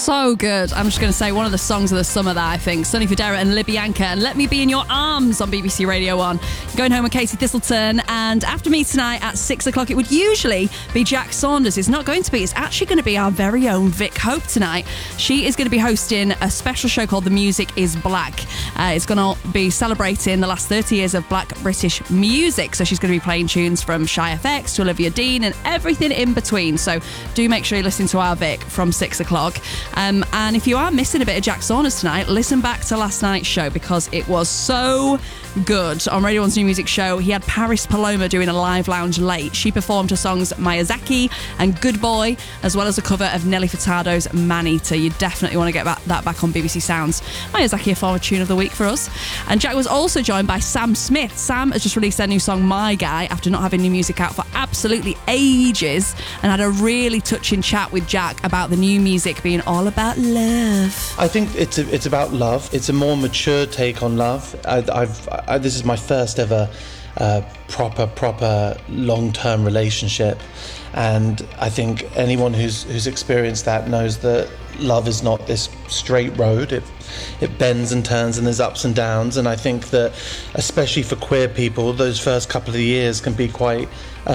So good. I'm just going to say one of the songs of the summer that I think. Sonny Fodera and Libyanka and Let Me Be in Your Arms on BBC Radio 1. Going home with Katie Thistleton, and after me tonight at 6 o'clock, it would usually be Jack Saunders. It's not going to be. It's actually going to be our very own Vic Hope tonight. She is going to be hosting a special show called The Music is Black. It's going to be celebrating the last 30 years of black British music. So she's going to be playing tunes from Shy FX to Olivia Dean and everything in between. So do make sure you listen to our Vic from 6 o'clock. And if you are missing a bit of Jack Saunders tonight, listen back to last night's show because it was so good. On Radio 1's New Music Show, he had Paris Paloma doing a live lounge late. She performed her songs Miyazaki and Good Boy, as well as a cover of Nelly Furtado's Man-Eater. You definitely want to get that back on BBC Sounds. Miyazaki, a former tune of the week for us. And Jack was also joined by Sam Smith. Sam has just released their new song My Guy after not having new music out for absolutely ages, and had a really touching chat with Jack about the new music being all about love. I think it's about love. It's a more mature take on love. This is my first ever proper long-term relationship, and I think anyone who's experienced that knows that love is not this straight road. It bends and turns and there's ups and downs, and I think that especially for queer people, those first couple of years can be quite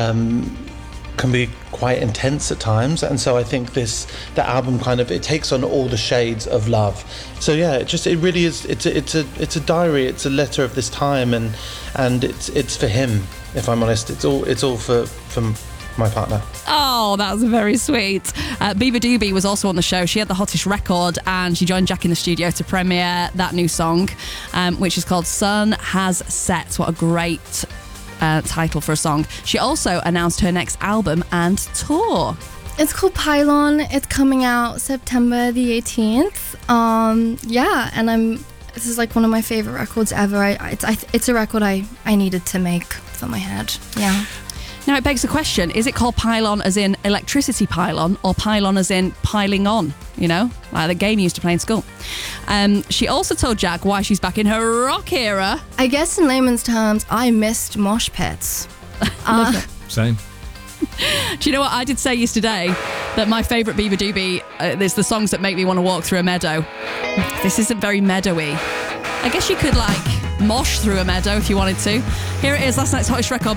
intense at times, and so I think the album it takes on all the shades of love. So yeah, it really is. It's a diary. It's a letter of this time, and it's for him. If I'm honest, it's all for my partner. Oh, that was very sweet. Beaver Doobie was also on the show. She had the hottest record, and she joined Jack in the studio to premiere that new song, which is called Sun Has Set. What a great title for a song. She also announced her next album and tour. It's called Pylon. It's coming out September the 18th. And this is like one of my favorite records ever. It's a record I needed to make for my head. Yeah. Now it begs the question, is it called Pylon as in electricity pylon, or pylon as in piling on, like the game you used to play in school? She also told Jack why she's back in her rock era. I guess in layman's terms, I missed mosh pits. Same. Do you know what I did say yesterday? That my favourite Beaver Doobie is the songs that make me want to walk through a meadow. This isn't very meadowy. I guess you could mosh through a meadow if you wanted to. Here it is, last night's hottest record.